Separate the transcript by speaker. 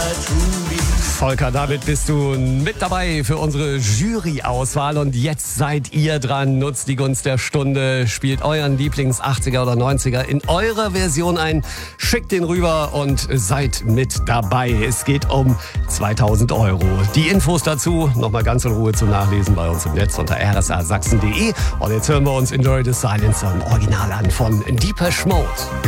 Speaker 1: Volker, damit bist du mit dabei für unsere Jury-Auswahl. Und jetzt seid ihr dran. Nutzt die Gunst der Stunde. Spielt euren Lieblings-80er oder 90er in eurer Version ein. Schickt den rüber und seid mit dabei. Es geht um 2000 €. Die Infos dazu nochmal ganz in Ruhe zum Nachlesen bei uns im Netz unter rsasachsen.de. Und jetzt hören wir uns Enjoy the Silence im Original an von Depeche Mode.